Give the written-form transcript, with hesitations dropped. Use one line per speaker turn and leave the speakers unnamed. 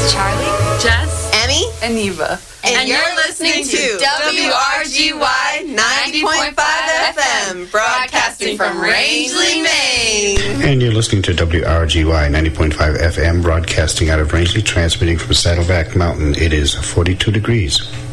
Charlie,
Jess,
Emmy,
and Eva.
And you're listening to WRGY 90.5 FM, broadcasting from Rangeley, Maine.
And you're listening to WRGY 90.5 FM, broadcasting out of Rangeley, transmitting from Saddleback Mountain. It is 42 degrees.